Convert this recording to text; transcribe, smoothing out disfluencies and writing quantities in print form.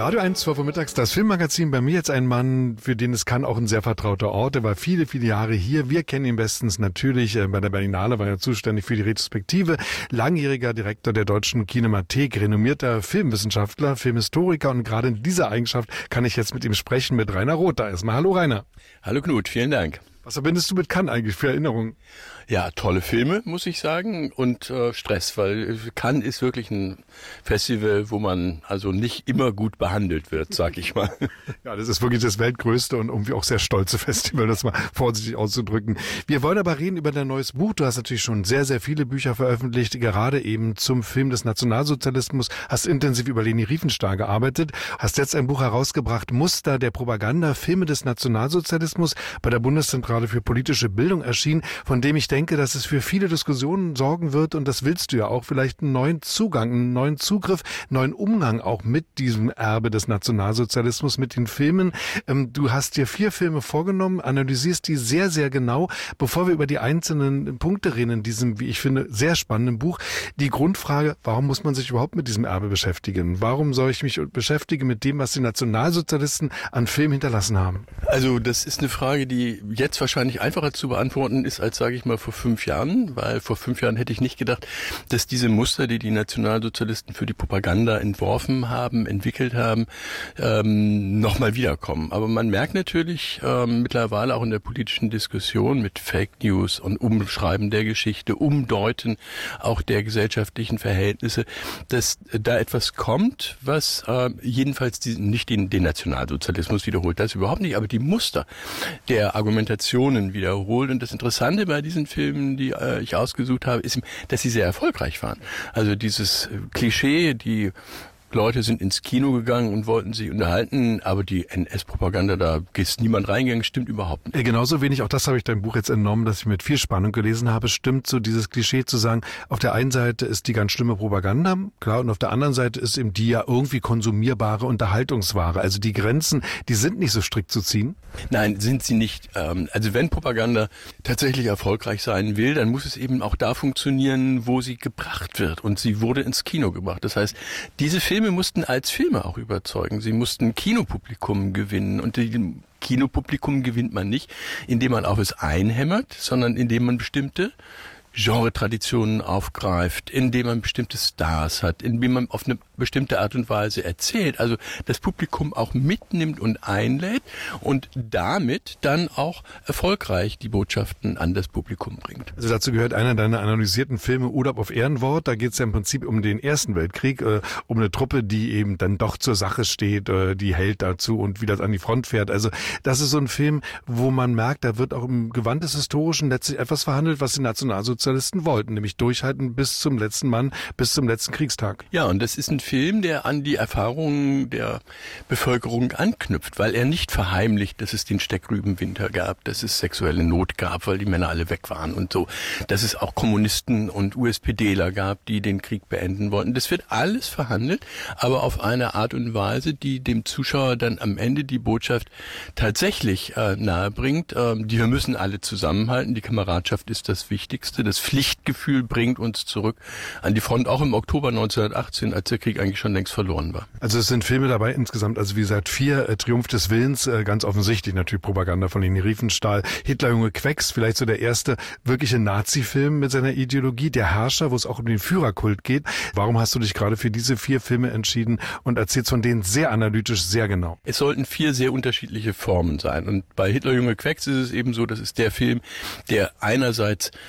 Radio 1, 12 Uhr mittags, das Filmmagazin. Bei mir jetzt ein Mann, für den es Cannes auch ein sehr vertrauter Ort. Er war viele, viele Jahre hier. Wir kennen ihn bestens natürlich. Bei der Berlinale war er zuständig für die Retrospektive. Langjähriger Direktor der Deutschen Kinemathek, renommierter Filmwissenschaftler, Filmhistoriker. Und gerade in dieser Eigenschaft kann ich jetzt mit ihm sprechen, mit Rainer Roth. Da erstmal. Hallo Rainer. Hallo Knut, vielen Dank. Was verbindest du mit Cannes eigentlich für Erinnerungen? Ja, tolle Filme, muss ich sagen, und Stress, weil Cannes ist wirklich ein Festival, wo man also nicht immer gut behandelt wird, sag ich mal. Ja, das ist wirklich das weltgrößte und irgendwie auch sehr stolze Festival, das mal vorsichtig auszudrücken. Wir wollen aber reden über dein neues Buch. Du hast natürlich schon sehr, sehr viele Bücher veröffentlicht, gerade eben zum Film des Nationalsozialismus, hast intensiv über Leni Riefenstahl gearbeitet, hast jetzt ein Buch herausgebracht, Muster der Propaganda, Filme des Nationalsozialismus, bei der Bundeszentrale für politische Bildung erschienen, von dem ich denke, dass es für viele Diskussionen sorgen wird, und das willst du ja auch, vielleicht einen neuen Zugang, einen neuen Zugriff, neuen Umgang auch mit diesem Erbe des Nationalsozialismus, mit den Filmen. Du hast dir 4 Filme vorgenommen, analysierst die sehr, sehr genau. Bevor wir über die einzelnen Punkte reden in diesem, wie ich finde, sehr spannenden Buch, die Grundfrage, warum muss man sich überhaupt mit diesem Erbe beschäftigen? Warum soll ich mich beschäftigen mit dem, was die Nationalsozialisten an Film hinterlassen haben? Also das ist eine Frage, die jetzt wahrscheinlich einfacher zu beantworten ist, als, sage ich mal, vor 5 Jahren, weil vor 5 Jahren hätte ich nicht gedacht, dass diese Muster, die die Nationalsozialisten für die Propaganda entworfen haben, entwickelt haben, nochmal wiederkommen. Aber man merkt natürlich mittlerweile auch in der politischen Diskussion mit Fake News und Umschreiben der Geschichte, Umdeuten auch der gesellschaftlichen Verhältnisse, dass da etwas kommt, was jedenfalls nicht den Nationalsozialismus wiederholt, das überhaupt nicht, aber die Muster der Argumentationen wiederholt. Und das Interessante bei diesen Filmen, die ich ausgesucht habe, ist, dass sie sehr erfolgreich waren. Also dieses Klischee, die Leute sind ins Kino gegangen und wollten sich unterhalten, aber die NS-Propaganda, da ist niemand reingegangen, stimmt überhaupt nicht. Genauso wenig, auch das habe ich deinem Buch jetzt entnommen, dass ich mit viel Spannung gelesen habe, stimmt so dieses Klischee zu sagen, auf der einen Seite ist die ganz schlimme Propaganda, klar, und auf der anderen Seite ist eben die ja irgendwie konsumierbare Unterhaltungsware. Also die Grenzen, die sind nicht so strikt zu ziehen? Nein, sind sie nicht. Also wenn Propaganda tatsächlich erfolgreich sein will, dann muss es eben auch da funktionieren, wo sie gebracht wird. Und sie wurde ins Kino gebracht. Das heißt, diese Filme mussten als Filme auch überzeugen. Sie mussten Kinopublikum gewinnen. Und die Kinopublikum gewinnt man nicht, indem man auf es einhämmert, sondern indem man bestimmte Genre-Traditionen aufgreift, indem man bestimmte Stars hat, indem man auf eine bestimmte Art und Weise erzählt, also das Publikum auch mitnimmt und einlädt und damit dann auch erfolgreich die Botschaften an das Publikum bringt. Also dazu gehört einer deiner analysierten Filme Urlaub auf Ehrenwort. Da geht es ja im Prinzip um den Ersten Weltkrieg, um eine Truppe, die eben dann doch zur Sache steht, die hält dazu und wieder an die Front fährt. Also das ist so ein Film, wo man merkt, da wird auch im Gewand des Historischen letztlich etwas verhandelt, was die Nationalsozialisten wollten, nämlich durchhalten bis zum letzten Mann, bis zum letzten Kriegstag. Ja, und das ist ein Film, der an die Erfahrungen der Bevölkerung anknüpft, weil er nicht verheimlicht, dass es den Steckrübenwinter gab, dass es sexuelle Not gab, weil die Männer alle weg waren und so, dass es auch Kommunisten und USPDler gab, die den Krieg beenden wollten. Das wird alles verhandelt, aber auf eine Art und Weise, die dem Zuschauer dann am Ende die Botschaft tatsächlich nahebringt. Wir müssen alle zusammenhalten, die Kameradschaft ist das Wichtigste, das Pflichtgefühl bringt uns zurück an die Front, auch im Oktober 1918, als der Krieg eigentlich schon längst verloren war. Also es sind Filme dabei insgesamt, also wie gesagt, 4, Triumph des Willens, ganz offensichtlich natürlich Propaganda von Leni Riefenstahl, Hitlerjunge Quecks, vielleicht so der erste wirkliche Nazi-Film mit seiner Ideologie, Der Herrscher, wo es auch um den Führerkult geht. Warum hast du dich gerade für diese 4 Filme entschieden und erzählst von denen sehr analytisch, sehr genau? Es sollten 4 sehr unterschiedliche Formen sein und bei Hitlerjunge Quecks ist es eben so, das ist der Film, der einerseits